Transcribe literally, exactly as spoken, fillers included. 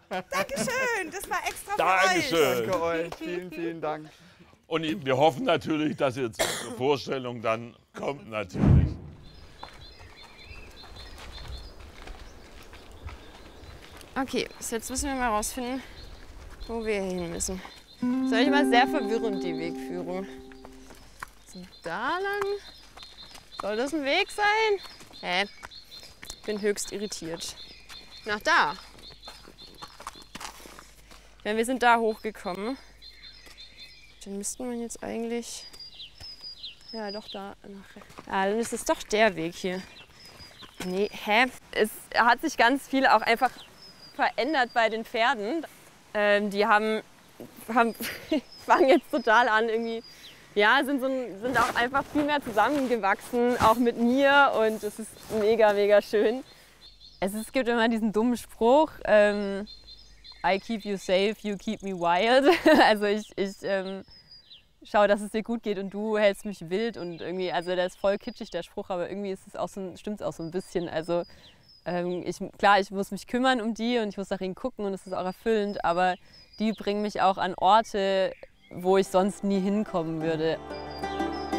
Dankeschön, das war extra für Dankeschön. euch. Danke euch. Vielen, vielen Dank. Und wir hoffen natürlich, dass jetzt die Vorstellung dann kommt natürlich. Okay, so jetzt müssen wir mal rausfinden, wo wir hin müssen. Das ist eigentlich mal sehr verwirrend, die Wegführung. So, da lang? Soll das ein Weg sein? Hä? Ich bin höchst irritiert. Nach da. Ja, wir sind da hochgekommen. Dann müssten wir jetzt eigentlich... Ja, doch da nach... Ja, dann ist es doch der Weg hier. Nee, hä? Es hat sich ganz viel auch einfach verändert bei den Pferden. Ähm, die haben, haben fangen jetzt total an irgendwie, ja, sind, so, sind auch einfach viel mehr zusammengewachsen, auch mit mir, und es ist mega, mega schön. Es, ist, es gibt immer diesen dummen Spruch, ähm, I keep you safe, you keep me wild. Also ich, ich ähm, schaue, dass es dir gut geht und du hältst mich wild, und irgendwie, also der ist voll kitschig, der Spruch, aber irgendwie ist es auch so, stimmt es auch so ein bisschen. Also ähm, ich, klar, ich muss mich kümmern um die und ich muss nach ihnen gucken und es ist auch erfüllend, aber die bringen mich auch an Orte, wo ich sonst nie hinkommen würde.